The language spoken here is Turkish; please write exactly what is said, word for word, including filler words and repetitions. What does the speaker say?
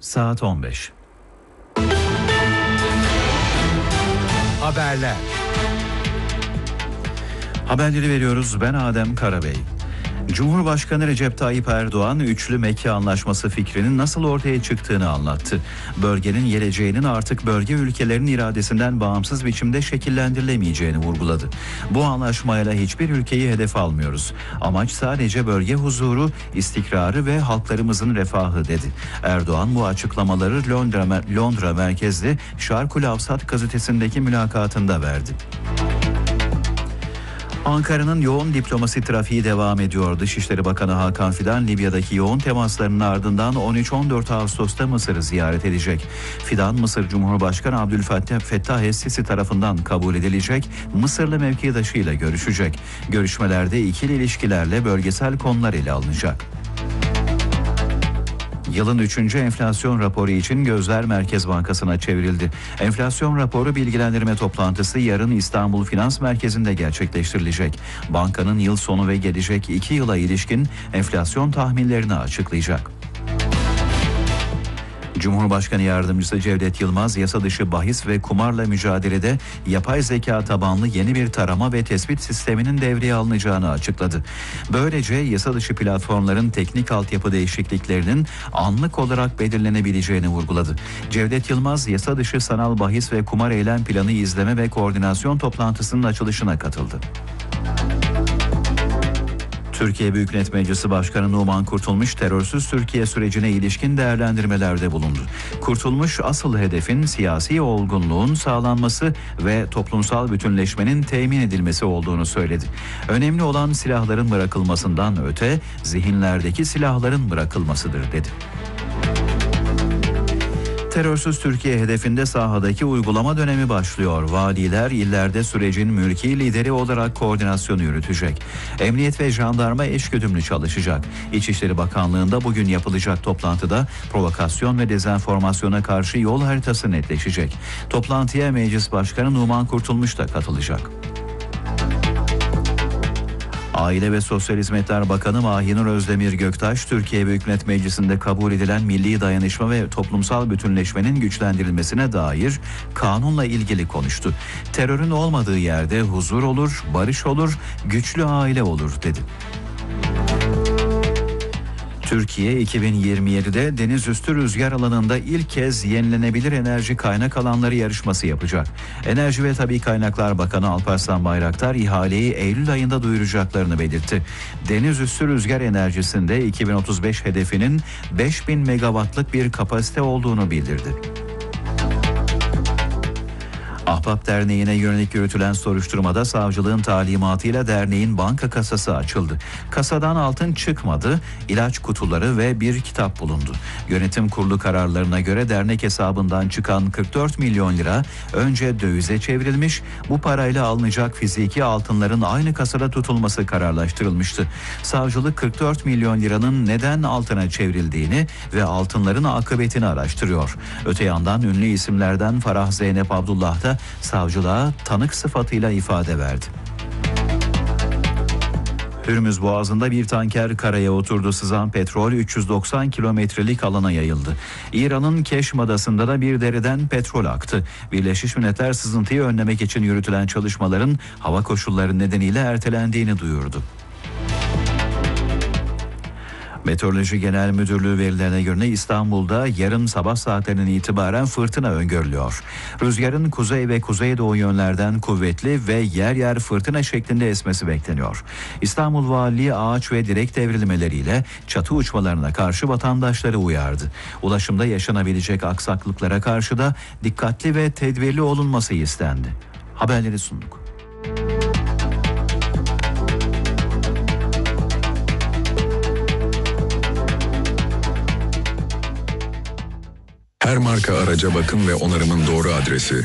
Saat on beş. Haberler. Haberleri veriyoruz. Ben Adem Karabey. Cumhurbaşkanı Recep Tayyip Erdoğan, üçlü Mekke Anlaşması fikrinin nasıl ortaya çıktığını anlattı. Bölgenin geleceğinin artık bölge ülkelerinin iradesinden bağımsız biçimde şekillendirilemeyeceğini vurguladı. Bu anlaşmayla hiçbir ülkeyi hedef almıyoruz. Amaç sadece bölge huzuru, istikrarı ve halklarımızın refahı dedi. Erdoğan bu açıklamaları Londra, Londra merkezli Şarkul Avsat gazetesindeki mülakatında verdi. Ankara'nın yoğun diplomasi trafiği devam ediyor. Dışişleri Bakanı Hakan Fidan, Libya'daki yoğun temaslarının ardından on üç on dört Ağustos'ta Mısır'ı ziyaret edecek. Fidan, Mısır Cumhurbaşkanı Abdülfattah Es-Sisi tarafından kabul edilecek Mısırlı mevkidaşıyla görüşecek. Görüşmelerde ikili ilişkilerle bölgesel konular ele alınacak. Yılın üçüncü enflasyon raporu için gözler Merkez Bankası'na çevrildi. Enflasyon raporu bilgilendirme toplantısı yarın İstanbul Finans Merkezi'nde gerçekleştirilecek. Bankanın yıl sonu ve gelecek iki yıla ilişkin enflasyon tahminlerini açıklayacak. Cumhurbaşkanı Yardımcısı Cevdet Yılmaz, yasa dışı bahis ve kumarla mücadelede yapay zeka tabanlı yeni bir tarama ve tespit sisteminin devreye alınacağını açıkladı. Böylece yasa dışı platformların teknik altyapı değişikliklerinin anlık olarak belirlenebileceğini vurguladı. Cevdet Yılmaz, yasa dışı sanal bahis ve kumar eylem planı izleme ve koordinasyon toplantısının açılışına katıldı. Türkiye Büyük Millet Meclisi Başkanı Numan Kurtulmuş, terörsüz Türkiye sürecine ilişkin değerlendirmelerde bulundu. Kurtulmuş, asıl hedefin siyasi olgunluğun sağlanması ve toplumsal bütünleşmenin temin edilmesi olduğunu söyledi. Önemli olan silahların bırakılmasından öte, zihinlerdeki silahların bırakılmasıdır dedi. Terörsüz Türkiye hedefinde sahadaki uygulama dönemi başlıyor. Valiler illerde sürecin mülki lideri olarak koordinasyonu yürütecek. Emniyet ve jandarma eşgüdümlü çalışacak. İçişleri Bakanlığı'nda bugün yapılacak toplantıda provokasyon ve dezenformasyona karşı yol haritası netleşecek. Toplantıya Meclis Başkanı Numan Kurtulmuş da katılacak. Aile ve Sosyal Hizmetler Bakanı Mahinur Özdemir Göktaş, Türkiye Büyük Millet Meclisi'nde kabul edilen milli dayanışma ve toplumsal bütünleşmenin güçlendirilmesine dair kanunla ilgili konuştu. Terörün olmadığı yerde huzur olur, barış olur, güçlü aile olur dedi. Türkiye iki bin yirmi yedide denizüstü rüzgar alanında ilk kez yenilenebilir enerji kaynak alanları yarışması yapacak. Enerji ve Tabii Kaynaklar Bakanı Alparslan Bayraktar ihaleyi Eylül ayında duyuracaklarını belirtti. Denizüstü rüzgar enerjisinde iki bin otuz beş hedefinin beş bin megawattlık bir kapasite olduğunu bildirdi. Ahbap Derneği'ne yönelik yürütülen soruşturmada savcılığın talimatıyla derneğin banka kasası açıldı. Kasadan altın çıkmadı, ilaç kutuları ve bir kitap bulundu. Yönetim kurulu kararlarına göre dernek hesabından çıkan kırk dört milyon lira önce dövize çevrilmiş, bu parayla alınacak fiziki altınların aynı kasada tutulması kararlaştırılmıştı. Savcılık kırk dört milyon liranın neden altına çevrildiğini ve altınların akıbetini araştırıyor. Öte yandan ünlü isimlerden Farah Zeynep Abdullah da savcılığa tanık sıfatıyla ifade verdi. Hürmüz Boğazı'nda bir tanker karaya oturdu. Sızan petrol üç yüz doksan kilometrelik alana yayıldı. İran'ın Keşm Adası'nda da bir dereden petrol aktı. Birleşmiş Milletler sızıntıyı önlemek için yürütülen çalışmaların hava koşulları nedeniyle ertelendiğini duyurdu. Meteoroloji Genel Müdürlüğü verilerine göre İstanbul'da yarın sabah saatlerinden itibaren fırtına öngörülüyor. Rüzgarın kuzey ve kuzeydoğu yönlerden kuvvetli ve yer yer fırtına şeklinde esmesi bekleniyor. İstanbul Valiliği ağaç ve direk devrilmeleriyle çatı uçmalarına karşı vatandaşları uyardı. Ulaşımda yaşanabilecek aksaklıklara karşı da dikkatli ve tedbirli olunması istendi. Haberleri sunduk. Her marka araca bakım ve onarımın doğru adresi